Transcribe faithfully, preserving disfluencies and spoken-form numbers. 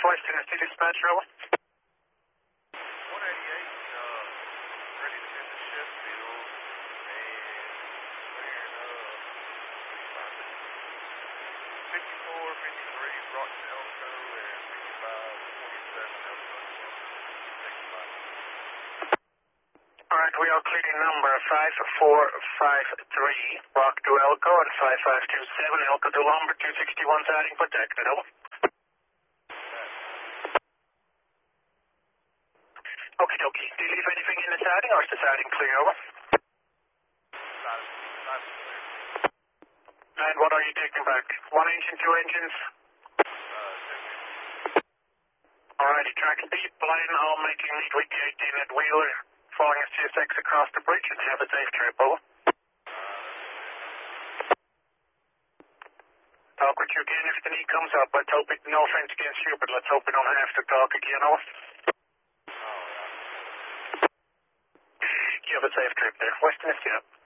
Western City Dispatch, over. one eighty-eight, uh, ready to hit the Sheffield, and we're, uh, fifty-four, fifty-three, Rockton Elko, and fifty-five, twenty-seven, Elko. Alright, we are clearing number five four five three, Rock to Elko, and five five two seven, Elko to Lumber, two sixty-one siding protected, over. Okie dokie. Do you leave anything in the siding, or is the siding clear, over? And what are you taking back? One engine, two engines? Alrighty, track deep, line all making lead with the eighteen at Wheeler, following S G S X across the bridge, and have a safe trip, over. Talk with you again if the need comes up. Let's hope it, no offense against you, but let's hope we don't have to talk again, over. You have a safe trip there. Western is up.